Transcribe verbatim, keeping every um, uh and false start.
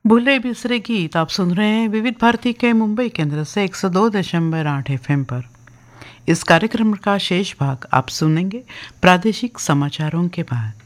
भूले बिसरे गीत आप सुन रहे हैं विविध भारती के मुंबई केंद्र से एक सौ दो दशमलव आठ एफएम पर। इस कार्यक्रम का शेष भाग आप सुनेंगे प्रादेशिक समाचारों के बाद।